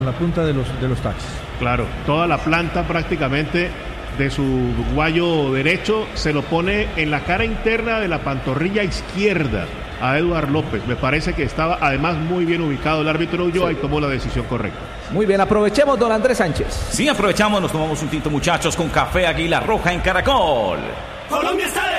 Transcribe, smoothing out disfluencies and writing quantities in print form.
La punta de los taxis. Claro, toda la planta prácticamente de su guayo derecho se lo pone en la cara interna de la pantorrilla izquierda a Eduard López. Me parece que estaba además muy bien ubicado el árbitro Ulloa y tomó la decisión correcta. Muy bien, aprovechemos, don Andrés Sánchez. Sí, aprovechamos, nos tomamos un tinto, muchachos, con Café Águila Roja en Caracol. Colombia está de